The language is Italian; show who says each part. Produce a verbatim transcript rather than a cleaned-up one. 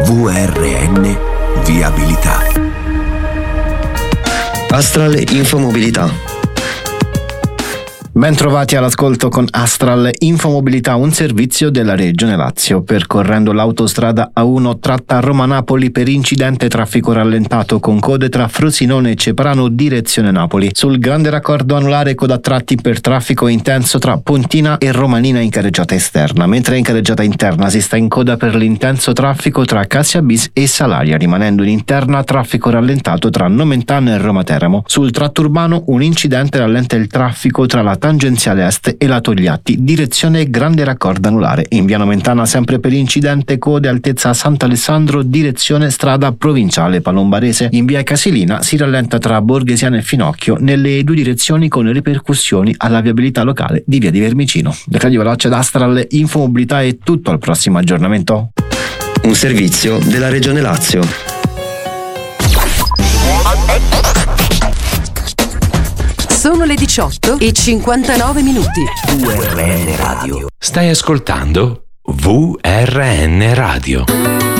Speaker 1: V R N Viabilità.
Speaker 2: Astral Infomobilità.
Speaker 3: Ben trovati all'ascolto con Astral Infomobilità, un servizio della Regione Lazio. Percorrendo l'autostrada A uno tratta Roma-Napoli per incidente traffico rallentato con code tra Frosinone e Ceprano direzione Napoli. Sul grande raccordo anulare coda a tratti per traffico intenso tra Pontina e Romanina in carreggiata esterna, mentre in carreggiata interna si sta in coda per l'intenso traffico tra Cassia Bis e Salaria, rimanendo in interna traffico rallentato tra Nomentana e Roma Teramo. Sul tratto urbano un incidente rallenta il traffico tra la tangenziale est e la Togliatti, direzione grande raccordo anulare. In via Nomentana sempre per incidente code altezza Sant'Alessandro, direzione strada provinciale palombarese. In via Casilina si rallenta tra Borghesiana e Finocchio nelle due direzioni con ripercussioni alla viabilità locale di via di Vermicino. Da Radio Veloce d'Astral Infomobilità è tutto, al prossimo aggiornamento.
Speaker 2: Un servizio della Regione Lazio.
Speaker 4: Sono le diciotto e cinquantanove minuti.
Speaker 1: V R N Radio.
Speaker 5: Stai ascoltando V R N Radio.